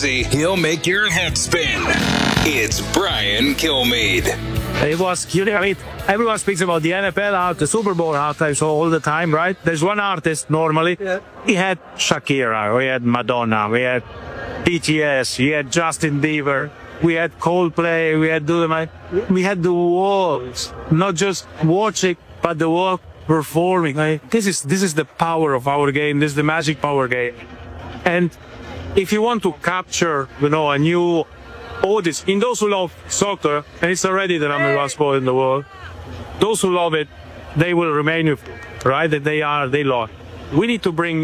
He'll make your head spin. It's Brian Kilmeade. It was, I mean, everyone speaks about the NFL out, the Super Bowl halftime show all the time, right? There's one artist normally. Yeah. We had Shakira, we had Madonna, we had BTS, we had Justin Bieber, we had Coldplay, we had Dynamite. We had the world, not just watching, but the world performing. This is the power of our game. This is the magic power game. And if you want to capture, a new audience, in those who love soccer, and it's already the number one sport in the world, those who love it, they will remain with it, right? That they love. We need to bring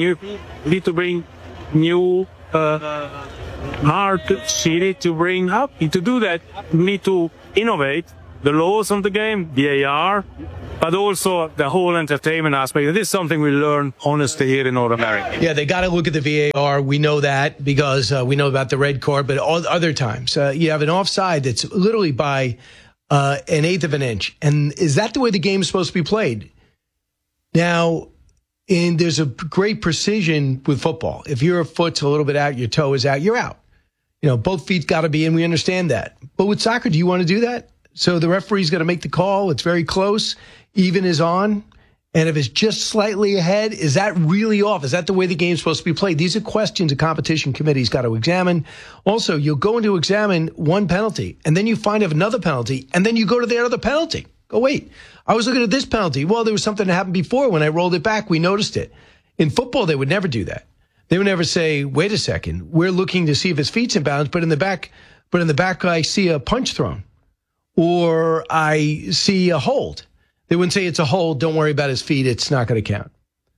new art, city to bring up. And to do that, we need to innovate the laws of the game, VAR, but also the whole entertainment aspect. This is something we learn, honestly, here in North America. Yeah, they got to look at the VAR. We know that because we know about the red card, but all other times you have an offside that's literally by an eighth of an inch. And is that the way the game is supposed to be played? Now, there's a great precision with football. If your foot's a little bit out, your toe is out, you're out. Both feet got to be in. We understand that. But with soccer, do you want to do that? So the referee's got to make the call. It's very close. Even is on. And if it's just slightly ahead, is that really off? Is that the way the game's supposed to be played? These are questions a competition committee's got to examine. Also, you'll go in to examine one penalty, and then you find another penalty, and then you go to the other penalty. Go, wait, I was looking at this penalty. Well, there was something that happened before. When I rolled it back, we noticed it. In football, they would never do that. They would never say, wait a second, we're looking to see if his feet's in bounds, but in the back, I see a punch thrown. Or I see a hold. They wouldn't say it's a hold. Don't worry about his feet. It's not going to count.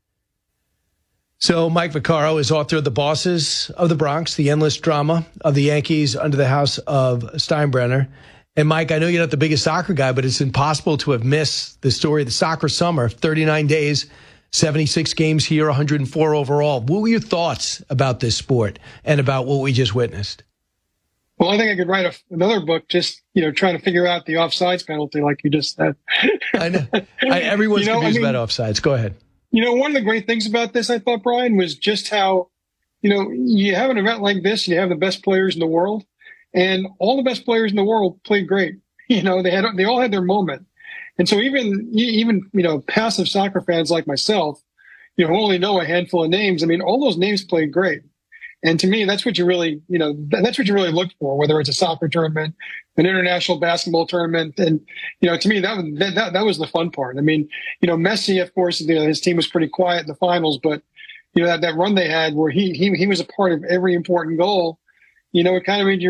So Mike Vaccaro is author of The Bosses of the Bronx, the endless drama of the Yankees under the house of Steinbrenner. And Mike, I know you're not the biggest soccer guy, but it's impossible to have missed the story of the soccer summer, 39 days, 76 games here, 104 overall. What were your thoughts about this sport and about what we just witnessed? Well, I think I could write another book just, trying to figure out the offsides penalty like you just said. I know. Everyone's confused about offsides. Go ahead. One of the great things about this, I thought, Brian, was just how, you have an event like this, you have the best players in the world, and all the best players in the world played great. They all had their moment. And so even passive soccer fans like myself, who only know a handful of names, all those names played great. And to me, that's what you really, that's what you really look for, whether it's a soccer tournament, an international basketball tournament. And, to me, that was the fun part. Messi, of course, his team was pretty quiet in the finals, but, that run they had where he was a part of every important goal, it kind of made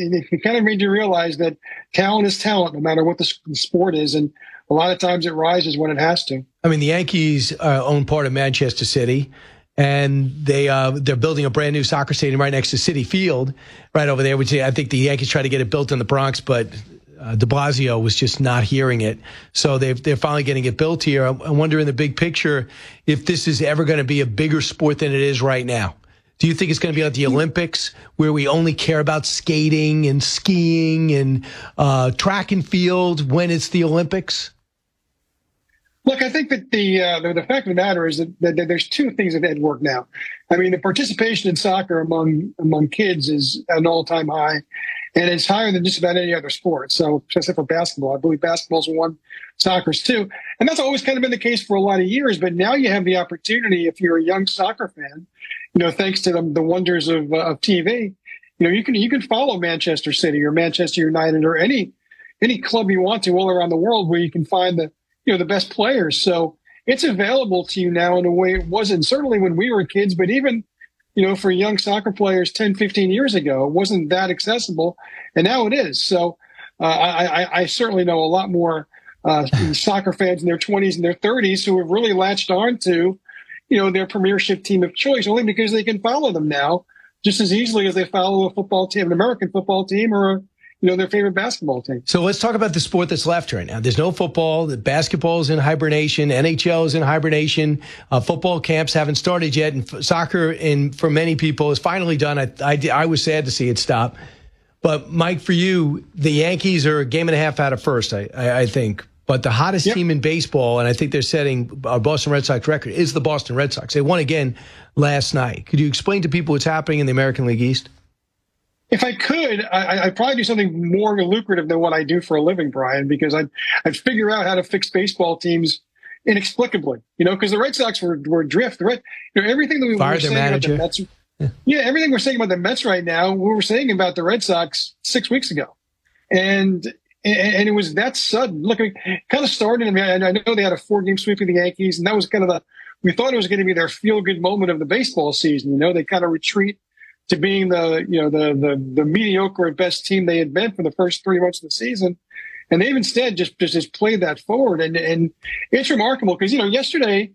you realize that talent is talent, no matter what the sport is. And a lot of times it rises when it has to. The Yankees own part of Manchester City. And they're building a brand new soccer stadium right next to Citi Field, right over there. Which I think the Yankees tried to get it built in the Bronx, but de Blasio was just not hearing it. So they're finally getting it built here. I wonder in the big picture if this is ever going to be a bigger sport than it is right now. Do you think it's going to be like the Olympics, where we only care about skating and skiing and track and field when it's the Olympics? Look, I think that the fact of the matter is that there's two things that work now. The participation in soccer among kids is at an all-time high, and it's higher than just about any other sport. So, except for basketball, I believe basketball's one, soccer's two, and that's always kind of been the case for a lot of years. But now you have the opportunity, if you're a young soccer fan, thanks to the wonders of TV, you can follow Manchester City or Manchester United or any club you want to all around the world, where you can find the best players. So it's available to you now in a way it wasn't certainly when we were kids, but even, for young soccer players 10, 15 years ago, it wasn't that accessible. And now it is. So I certainly know a lot more soccer fans in their 20s and their 30s who have really latched on to, their premiership team of choice, only because they can follow them now just as easily as they follow a football team, an American football team, or their favorite basketball team. So let's talk about the sport that's left right now. There's no football. The basketball is in hibernation. NHL is in hibernation. Football camps haven't started yet. And soccer, for many people, is finally done. I was sad to see it stop. But, Mike, for you, the Yankees are a game and a half out of first, I think. But the hottest team in baseball, and I think they're setting a Boston Red Sox record, is the Boston Red Sox. They won again last night. Could you explain to people what's happening in the American League East? If I could, I'd probably do something more lucrative than what I do for a living, Brian, because I'd figure out how to fix baseball teams inexplicably, because the Red Sox were adrift. Everything that we were saying about the Mets, everything we're saying about the Mets right now, we were saying about the Red Sox 6 weeks ago, and it was that sudden. Look, it kind of started. I mean, I know they had a 4-game sweep of the Yankees, and that was kind of we thought it was going to be their feel-good moment of the baseball season. They kind of retreat to being the mediocre at best team they had been for the first 3 months of the season. And they've instead just played that forward. And it's remarkable because, yesterday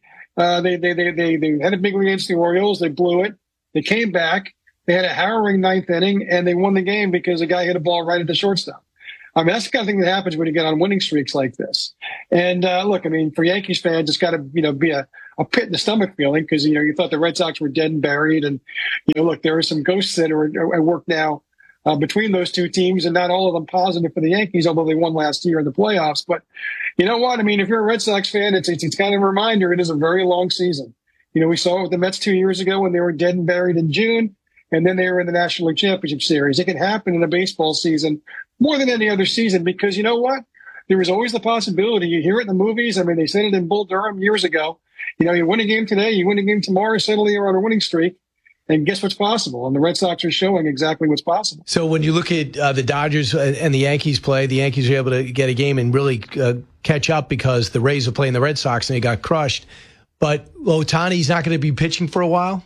they had a big lead against the Orioles. They blew it. They came back. They had a harrowing 9th inning, and they won the game because a guy hit a ball right at the shortstop. I mean, that's the kind of thing that happens when you get on winning streaks like this. And look, I mean, for Yankees fans, it's got to, be a pit in the stomach feeling because, you thought the Red Sox were dead and buried. And, look, there are some ghosts that are at work now between those two teams, and not all of them positive for the Yankees, although they won last year in the playoffs. But you know what? I mean, if you're a Red Sox fan, it's kind of a reminder it is a very long season. We saw it with the Mets 2 years ago when they were dead and buried in June, and then they were in the National League Championship Series. It can happen in a baseball season more than any other season because you know what? There was always the possibility. You hear it in the movies. I mean, they said it in Bull Durham years ago. You win a game today, you win a game tomorrow, suddenly you're on a winning streak. And guess what's possible? And the Red Sox are showing exactly what's possible. So when you look at the Dodgers and the Yankees play, the Yankees are able to get a game and really catch up because the Rays are playing the Red Sox and they got crushed. But Ohtani's not going to be pitching for a while?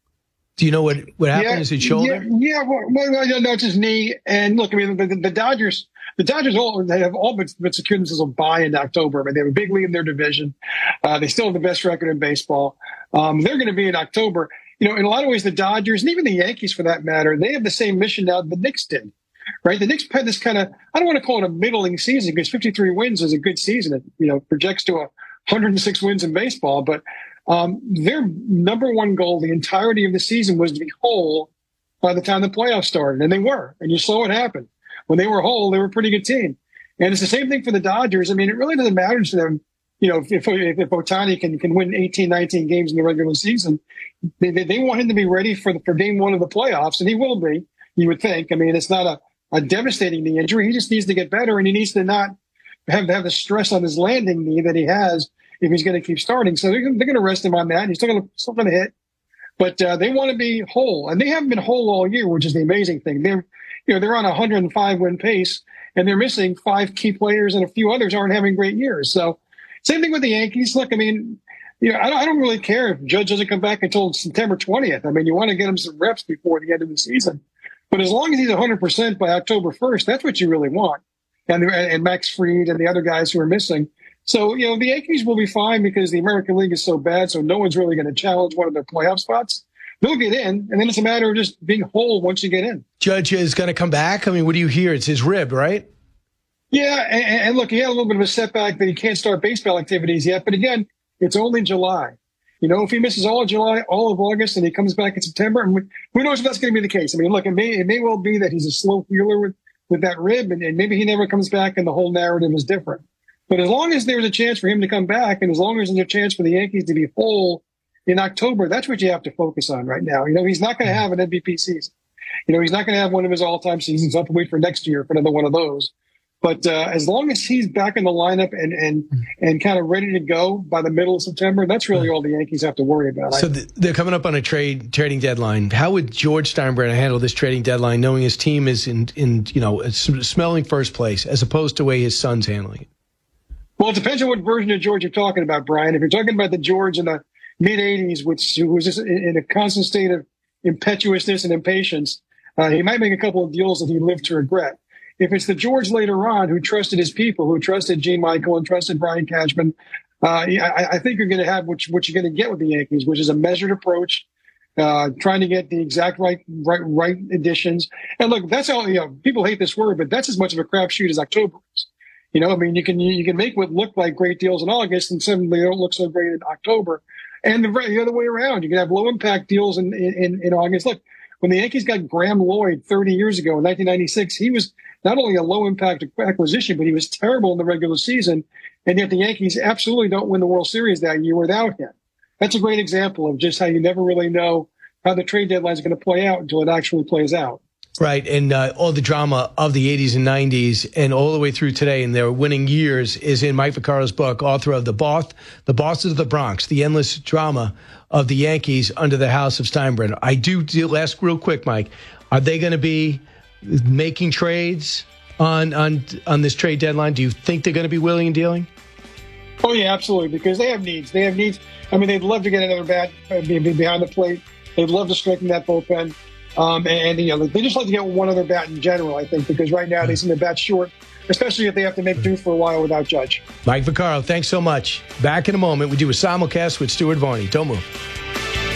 Do you know what happened? Is it shoulder? Yeah. Well, no, it's his knee. And look, I mean, the Dodgers they have all but secured themselves a bye in October. I mean, they have a big lead in their division. They still have the best record in baseball. They're going to be in October. In a lot of ways, the Dodgers and even the Yankees, for that matter, they have the same mission now the Knicks did, right? The Knicks had this kind of, I don't want to call it a middling season because 53 wins is a good season. It, projects to 106 wins in baseball. But their number one goal the entirety of the season was to be whole by the time the playoffs started. And they were. And you saw what happened. When they were whole, they were a pretty good team. And it's the same thing for the Dodgers. I mean, it really doesn't matter to them. If Ohtani can win 18, 19 games in the regular season, they want him to be ready for game one of the playoffs, and he will be, you would think. I mean, it's not a devastating knee injury. He just needs to get better, and he needs to not have the stress on his landing knee that he has if he's going to keep starting. So they're going to rest him on that, and he's still going to hit. But they want to be whole, and they haven't been whole all year, which is the amazing thing. They're on a 105 win pace, and they're missing 5 key players, and a few others aren't having great years. So same thing with the Yankees. Look, I mean, I don't really care if Judge doesn't come back until September 20th. I mean, you want to get him some reps before the end of the season. But as long as he's 100% by October 1st, that's what you really want. And Max Fried and the other guys who are missing. So, the Yankees will be fine because the American League is so bad, so no one's really going to challenge one of their playoff spots. They'll get in, and then it's a matter of just being whole once you get in. Judge is going to come back? I mean, what do you hear? It's his rib, right? Yeah, and look, he had a little bit of a setback that he can't start baseball activities yet. But again, it's only July. If he misses all of July, all of August, and he comes back in September, and who knows if that's going to be the case. I mean, look, it may well be that he's a slow healer with that rib, and maybe he never comes back, and the whole narrative is different. But as long as there's a chance for him to come back, and as long as there's a chance for the Yankees to be whole in October, that's what you have to focus on right now. He's not going to have an MVP season. He's not going to have one of his all-time seasons. I'll have to wait for next year for another one of those. But as long as he's back in the lineup and kind of ready to go by the middle of September, that's really all the Yankees have to worry about. So they're coming up on a trading deadline. How would George Steinbrenner handle this trading deadline, knowing his team is in smelling first place, as opposed to the way his son's handling it? Well, it depends on what version of George you're talking about, Brian. If you're talking about the George in the mid-'80s, who was just in a constant state of impetuousness and impatience, he might make a couple of deals that he lived to regret. If it's the George later on who trusted his people, who trusted Gene Michael and trusted Brian Cashman, I think you're going to have what you're going to get with the Yankees, which is a measured approach, trying to get the exact right additions. And look, that's all. People hate this word, but that's as much of a crapshoot as October is. I mean, you can make what look like great deals in August, and suddenly they don't look so great in October. And the other way around, you can have low impact deals in August. Look, when the Yankees got Graham Lloyd 30 years ago in 1996, he was not only a low-impact acquisition, but he was terrible in the regular season, and yet the Yankees absolutely don't win the World Series that year without him. That's a great example of just how you never really know how the trade deadline is going to play out until it actually plays out. Right, and all the drama of the 80s and 90s and all the way through today and their winning years is in Mike Vaccaro's book, author of The Bosses of the Bronx, the endless drama of the Yankees under the House of Steinbrenner. I do ask real quick, Mike, are they going to be making trades on this trade deadline? Do you think they're going to be willing and dealing? Oh, yeah, absolutely, because they have needs. They have needs. I mean, they'd love to get another bat behind the plate. They'd love to strengthen that bullpen. And you know, they just like to get one other bat in general, I think, because right now they seem to bat short, especially if they have to make do for a while without Judge. Mike Vaccaro, thanks so much. Back in a moment. We do a simulcast with Stuart Varney. Don't move.